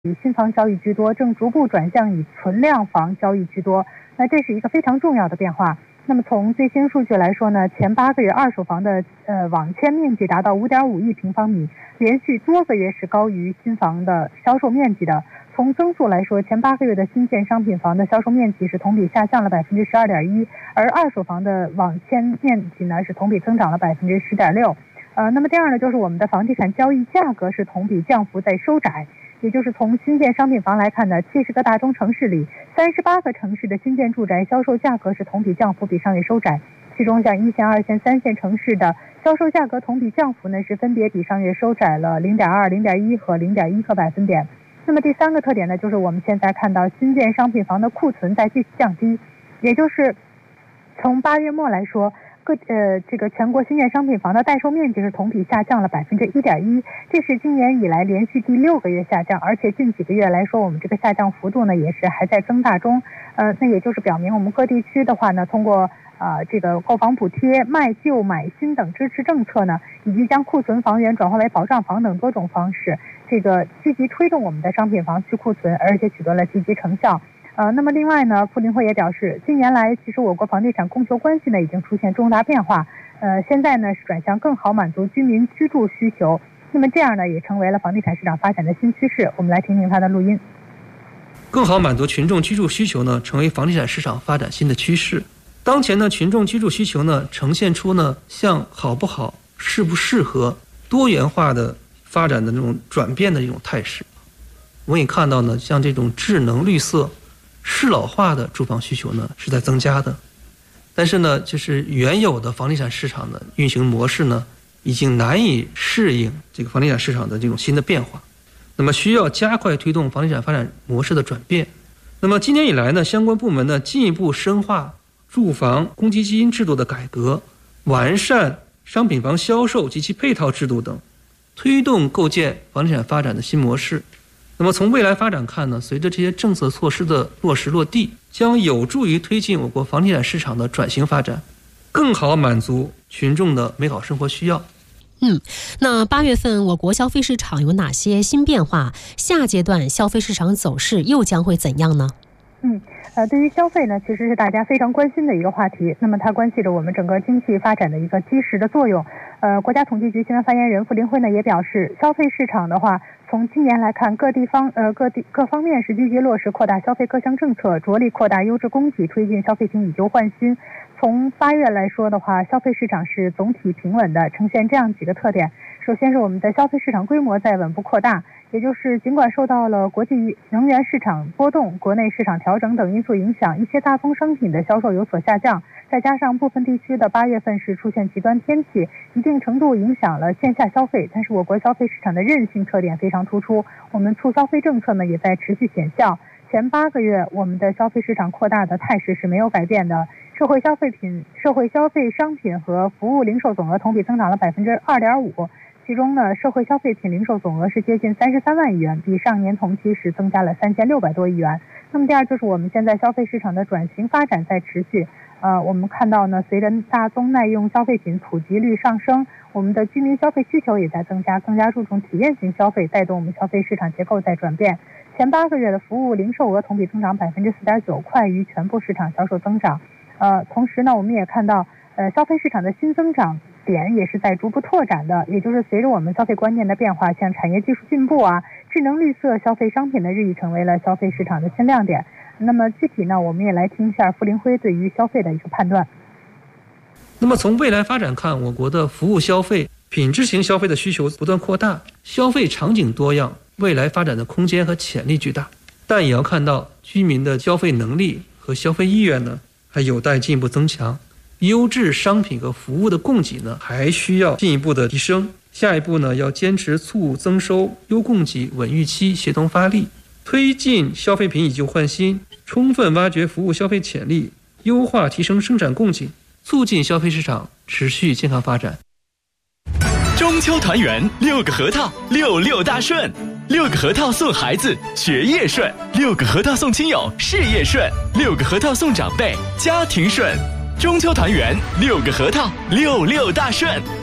以新房交易居多，正逐步转向以存量房交易居多。那这是一个非常重要的变化。那么从最新数据来说呢，前8个月二手房的网签面积达到5.5亿平方米，连续多个月是高于新房的销售面积的。从增速来说，前8个月的新建商品房的销售面积是同比下降了12.1%，而二手房的网签面积呢是同比增长了10.6%。那么第二呢，就是我们的房地产交易价格是同比降幅在收窄。也就是从新建商品房来看呢，70个大中城市里，38个城市的新建住宅销售价格是同比降幅比上月收窄。其中像1线、2线、3线城市的销售价格同比降幅呢是分别比上月收窄了0.2、0.1和0.1个百分点。那么第三个特点呢，就是我们现在看到新建商品房的库存在继续降低，也就是从8月末来说，这个全国新建商品房的待售面积是同比下降了1.1%，这是今年以来连续第6个月下降，而且近几个月来说，我们这个下降幅度呢也是还在增大中。那也就是表明我们各地区的话呢，通过这个购房补贴、卖旧买新等支持政策呢，以及将库存房源转化为保障房等多种方式，这个积极推动我们的商品房去库存，而且取得了积极成效。那么另外呢，傅林辉也表示，近年来其实我国房地产供求关系呢已经出现重大变化，现在呢是转向更好满足居民居住需求，那么这样呢也成为了房地产市场发展的新趋势。我们来听听他的录音。 更好满足群众居住需求呢，成为房地产市场发展新的趋势。当前呢，群众居住需求呢呈现出呢向好不好、适不适合、多元化的发展的这种转变的一种态势。我也看到呢，像这种智能绿色、适老化的住房需求呢是在增加的，但是呢，就是原有的房地产市场的运行模式呢，已经难以适应这个房地产市场的这种新的变化，那么需要加快推动房地产发展模式的转变。那么今年以来呢，相关部门呢进一步深化住房公积金制度的改革，完善商品房销售及其配套制度等，推动构建房地产发展的新模式。那么从未来发展看呢，随着这些政策措施的落实落地，将有助于推进我国房地产市场的转型发展，更好满足群众的美好生活需要。 那8月份我国消费市场有哪些新变化？下阶段消费市场走势又将会怎样呢？ 对于消费呢，其实是大家非常关心的一个话题。那么它关系着我们整个经济发展的一个基石的作用。国家统计局新闻发言人傅林辉呢也表示，消费市场的话，从今年来看，各方面是积极落实扩大消费各项政策，着力扩大优质供给，推进消费品以旧换新。从8月来说的话，消费市场是总体平稳的，呈现这样几个特点。首先是我们的消费市场规模在稳步扩大，也就是尽管受到了国际能源市场波动、国内市场调整等因素影响，一些大宗商品的销售有所下降，再加上部分地区的8月份是出现极端天气，一定程度影响了线下消费，但是我国消费市场的韧性特点非常突出，我们促消费政策呢也在持续显效。前8个月我们的消费市场扩大的态势是没有改变的，社会消费商品和服务零售总额同比增长了2.5%，其中呢，社会消费品零售总额是接近33万亿元，比上年同期是增加了3600多亿元。那么第二就是我们现在消费市场的转型发展在持续。我们看到呢，随着大宗耐用消费品普及率上升，我们的居民消费需求也在增加，更加注重体验型消费，带动我们消费市场结构在转变。前8个月的服务零售额同比增长4.9%，快于全部市场销售增长。同时呢，我们也看到，消费市场的新增长点也是在逐步拓展的，也就是随着我们消费观念的变化，像产业技术进步智能绿色消费商品的日益成为了消费市场的新亮点。那么具体呢，我们也来听一下傅林辉对于消费的一个判断。 那么从未来发展看，我国的服务消费、品质型消费的需求不断扩大，消费场景多样，未来发展的空间和潜力巨大。但也要看到居民的消费能力和消费意愿呢，还有待进一步增强。优质商品和服务的供给呢，还需要进一步的提升。下一步呢，要坚持促增收、优供给、稳预期，协同发力，推进消费品以旧换新，充分挖掘服务消费潜力，优化提升生产供给，促进消费市场持续健康发展。 中秋团圆，6个核桃，66大顺，6个核桃送孩子学业顺，6个核桃送亲友事业顺，6个核桃送长辈家庭顺。中秋团圆，6个核桃，66大顺。